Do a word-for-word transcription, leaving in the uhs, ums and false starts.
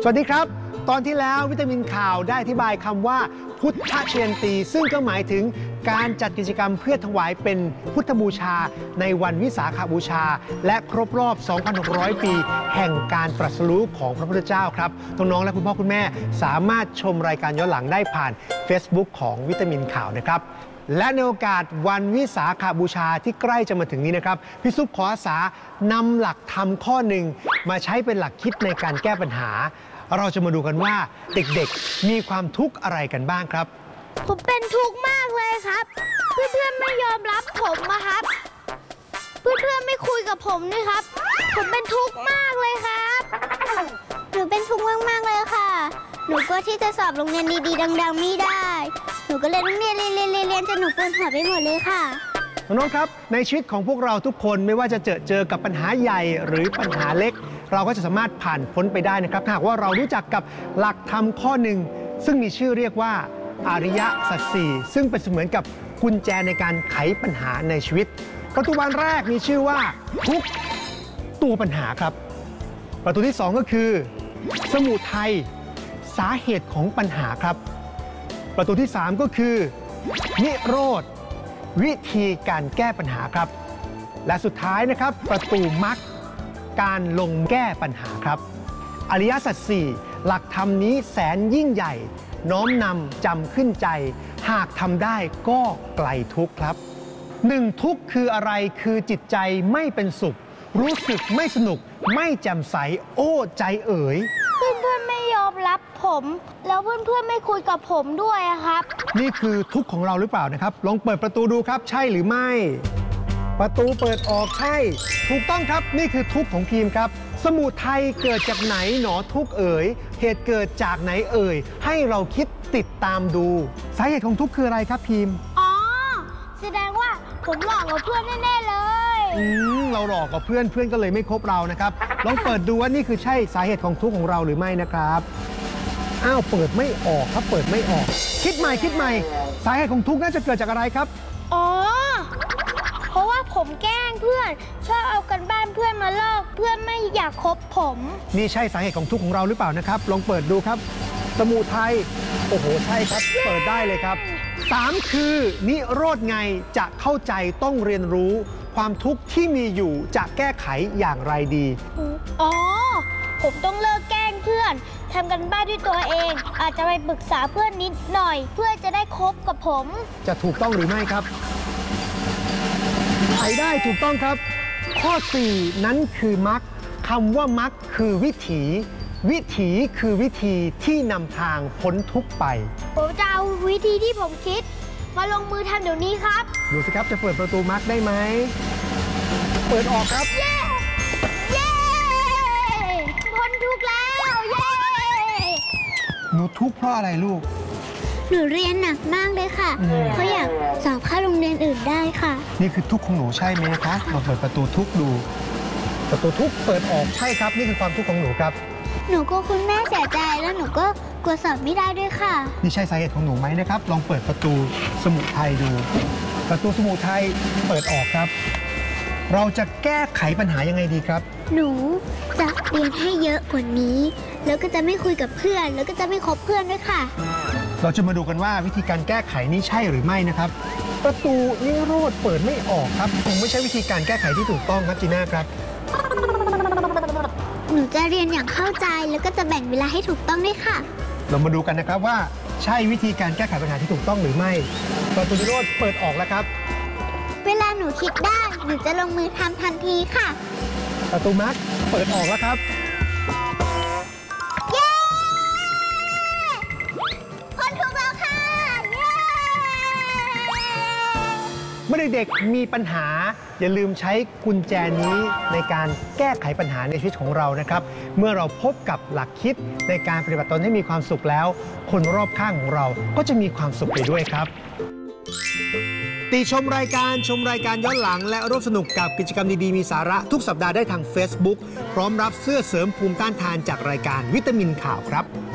สวัสดีครับตอนที่แล้ววิตามินข่าวได้อธิบายคำว่าพุทธเชียนตีซึ่งก็หมายถึงการจัดกิจกรรมเพื่อถวายเป็นพุทธบูชาในวันวิสาขบูชาและครบรอบ สองพันหกร้อย ปีแห่งการตรัสรู้ของพระพุทธเจ้าครับน้องๆและคุณพ่อคุณแม่สามารถชมรายการย้อนหลังได้ผ่าน Facebook ของวิตามินข่าวนะครับและในโอกาสวันวิสาขบูชาที่ใกล้จะมาถึงนี้นะครับพี่ซุปขออาสานำหลักธรรมข้อหนึ่งมาใช้เป็นหลักคิดในการแก้ปัญหาเราจะมาดูกันว่าเด็กๆมีความทุกข์อะไรกันบ้างครับผมเป็นทุกข์มากเลยครับเพื่อนๆไม่ยอมรับผมนะครับเพื่อนๆไม่คุยกับผมนี่ครับผมเป็นทุกข์มากเลยครับหนูเป็นทุกข์มากๆเลยค่ะหนูก็ที่จะสอบโรงเรียนดีๆดังๆไม่ได้หนูก็เลยต้องเรียนเรียนเรียนเรียนจนหนูปวดหัวไปหมดเลยค่ะน้องๆครับในชีวิตของพวกเราทุกคนไม่ว่าจะเจอเจอกับปัญหาใหญ่หรือปัญหาเล็กเราก็จะสามารถผ่านพ้นไปได้นะครับหากว่าเรารู้จักกับหลักธรรมข้อหนึ่งซึ่งมีชื่อเรียกว่าอริยสัจสี่ซึ่งเป็นเสมือนกับกุญแจในการไขปัญหาในชีวิตประตูบานแรกมีชื่อว่าทุกข์ตัวปัญหาครับประตูที่สองก็คือสมุทัยสาเหตุของปัญหาครับประตูที่สามก็คือนิโรธวิธีการแก้ปัญหาครับและสุดท้ายนะครับประตูมรรคการลงแก้ปัญหาครับอริยสัจสี่หลักธรรมนี้แสนยิ่งใหญ่น้อมนำจำขึ้นใจหากทำได้ก็ไกลทุกข์ครับหนึ่งทุกข์คืออะไรคือจิตใจไม่เป็นสุขรู้สึกไม่สนุกไม่แจ่มใสโอ้ใจเอ๋ยเพื่อนๆไม่ยอมรับผมแล้วเพื่อนๆไม่คุยกับผมด้วยครับนี่คือทุกข์ของเราหรือเปล่านะครับลองเปิดประตูดูครับใช่หรือไม่ประตูเปิดออกใช่ถูกต้องครับนี่คือทุกข์ของพีมครับสมุทัยเกิดจากไหนหนอทุกข์เอ๋ยเหตุเกิดจากไหนเอ่ยให้เราคิดติดตามดูสาเหตุของทุกข์คืออะไรครับพีมอ๋อแสดงว่าผมหลอกกับเพื่อนแน่ๆเลยอืมเราหลอกกับเพื่อนเพื่อนก็เลยไม่คบเรานะครับลองเปิดดูว่านี่คือใช่สาเหตุของทุกข์ของเราหรือไม่นะครับอ้าวเปิดไม่ออกครับเปิดไม่ออกคิดใหม่คิดใหม่สาเหตุของทุกข์น่าจะเกิดจากอะไรครับอ๋อเพราะว่าผมแกล้งเพื่อนชอบเอากันบ้านเพื่อนมาลอกเพื่อนไม่อยากคบผมนี่ใช่สาเหตุของทุกข์ของเราหรือเปล่านะครับลองเปิดดูครับสมุทัยโอ้โหใช่ครับเปิดได้เลยครับสามคือนิโรธไงจะเข้าใจต้องเรียนรู้ความทุกข์ที่มีอยู่จะแก้ไขอย่างไรดีอ๋อผมต้องเลิกแกล้งเพื่อนทำกันบ้านด้วยตัวเองอาจจะไปปรึกษาเพื่อนนิดหน่อยเพื่อจะได้คบกับผมจะถูกต้องหรือไม่ครับไขได้ถูกต้องครับข้อสี่นั้นคือมรรคคำว่ามรรคคือวิถีวิถีคือวิธีที่นำทางพ้นทุกข์ไปผมจะเอาวิธีที่ผมคิดมาลงมือทำเดี๋ยวนี้ครับดูสิครับจะเปิดประตูมรรคได้ไหมเปิดออกครับเย้เย้พ้นทุกข์แล้วเย้หนูทุกข์เพราะอะไรลูกหนูเรียนหนักมากเลยค่ะเขาอยากสอบเข้าโรงเรียนอื่นได้ค่ะนี่คือทุกข์ของหนูใช่ไหมคะลองเปิดประตูทุกข์ดูประตูทุกข์เปิดออกใช่ครับนี่คือความทุกข์ของหนูครับหนูก็คุณแม่เสียใจแล้วหนูก็กลัวสอบไม่ได้ด้วยค่ะนี่ใช่สาเหตุของหนูไหมนะครับลองเปิดประตูสมุทัยดูประตูสมุทัยเปิดออกครับเราจะแก้ไขปัญหายังไงดีครับหนูจะเรียนให้เยอะกว่านี้แล้วก็จะไม่คุยกับเพื่อนแล้วก็จะไม่คบเพื่อนด้วยค่ะเราจะมาดูกันว่าวิธีการแก้ไขนี้ใช่หรือไม่นะครับประตูนิโรธเปิดไม่ออกครับคงไม่ใช่วิธีการแก้ไขที่ถูกต้องครับจีน่าครับหนูจะเรียนอย่างเข้าใจแล้วก็จะแบ่งเวลาให้ถูกต้องด้วยค่ะเรามาดูกันนะครับว่าใช่วิธีการแก้ไขปัญหาที่ถูกต้องหรือไม่ประตูนิโรธเปิดออกแล้วครับเวลาหนูคิดได้หนูจะลงมือทำทันทีค่ะประตูมรรคเปิดออกแล้วครับเย้พ้นทุกข์แล้วค่ะเย้เมื่อเด็กๆมีปัญหาอย่าลืมใช้กุญแจนี้ในการแก้ไขปัญหาในชีวิตของเรานะครับเมื่อเราพบกับหลักคิดในการปฏิบัติตนให้มีความสุขแล้วคนรอบข้างของเราก็จะมีความสุขไปด้วยครับติชมรายการชมรายการย้อนหลังและร่วมสนุกกับกิจกรรมดีๆมีสาระทุกสัปดาห์ได้ทาง Facebook พร้อมรับเสื้อเสริมภูมิต้านทานจากรายการวิตามินข่าวครับ